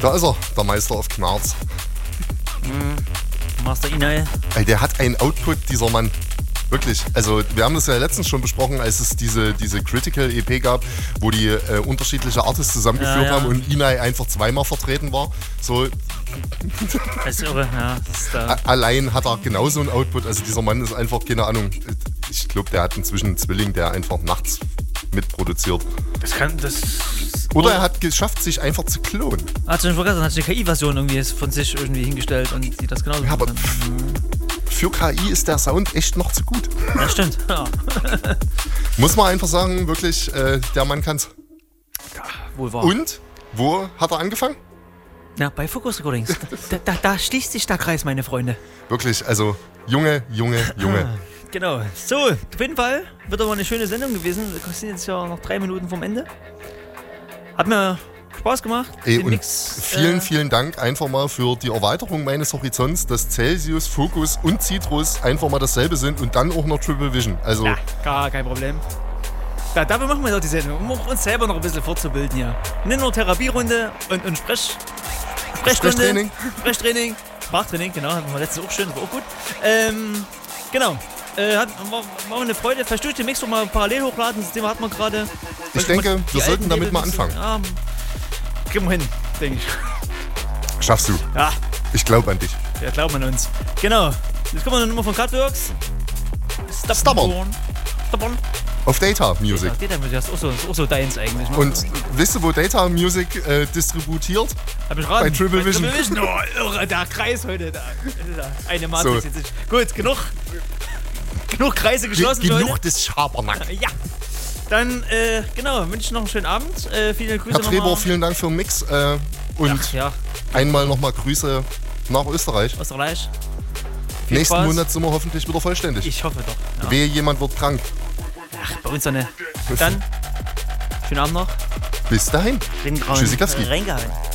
Da ist er, der Meister auf Knarz. Master Inai. Der hat einen Output, dieser Mann. Wirklich. Also wir haben das ja letztens schon besprochen, als es diese Critical EP gab, wo die unterschiedliche Artists zusammengeführt haben und Inai einfach zweimal vertreten war. So. Das ist irre, ja. Das ist da. Allein hat er genauso einen Output. Also dieser Mann ist einfach, keine Ahnung, ich glaube, der hat inzwischen einen Zwilling, der einfach nachts mitproduziert. Oder er hat geschafft, sich einfach zu klonen. Hat schon vergessen, hat eine KI-Version irgendwie von sich irgendwie hingestellt und die das genauso aber für KI ist der Sound echt noch zu gut. Ja, stimmt. Ja. Muss man einfach sagen, wirklich, der Mann kann's. Ja, wohl wahr. Und, wo hat er angefangen? Ja, bei Focus Recordings. Da schließt sich der Kreis, meine Freunde. Wirklich, also Junge. Genau. So, auf jeden Fall wird aber eine schöne Sendung gewesen. Wir sind jetzt ja noch 3 Minuten vom Ende. Hat mir Spaß gemacht. Und vielen Dank einfach mal für die Erweiterung meines Horizonts, dass Celsius, Focus und Citrus einfach mal dasselbe sind und dann auch noch Triple Vision. Also ja, gar kein Problem. Ja, dafür machen wir doch die Sendung, um uns selber noch ein bisschen fortzubilden hier. Nicht nur Therapierunde und Sprechtraining, Sprachtraining, genau, hatten wir letztens auch schön, das war auch gut. Genau. War eine Freude. Vielleicht durch den Mix noch mal parallel hochladen. Das Thema hat man gerade. Ich denke, wir sollten damit mal anfangen. Ja, kriegen wir hin, denke ich. Schaffst du. Ja. Ich glaube an dich. Ja, glauben an uns. Genau. Jetzt kommen wir eine Nummer von Cutworks. Stubborn. Auf Data Music. Ja, Data Music ist auch so deins eigentlich. Ne? Und wisst ihr, wo Data Music distributiert? Hab ich raten. Bei Triple Vision. Oh, irre, der Kreis heute. Eine Matrix so. jetzt. Gut, genug Kreise geschlossen, Genug Leute. des Schabernack. Ja. Dann, genau, wünsche ich noch einen schönen Abend. Viele Grüße Herr Treber, vielen Dank für den Mix. Und einmal nochmal Grüße nach Österreich. Nächsten Spaß. Monat sind wir hoffentlich wieder vollständig. Ich hoffe doch. Ja. Wehe, jemand wird krank. Ach, bei uns doch nicht. Dann, schönen Abend noch. Bis dahin. Tschüssikowski. Reingehauen.